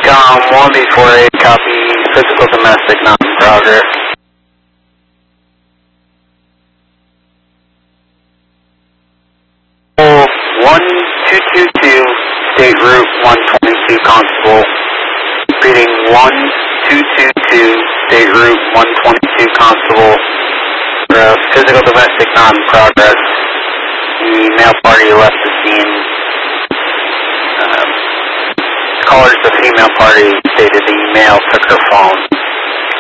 Com 1B48, copy, physical domestic, not in progress. Oh, 1222, State Route 122, Constable. Reading 1222, State Route 122, Constable. Physical domestic, not in progress. The male party left the scene. Callers, the female party stated the male took her phone.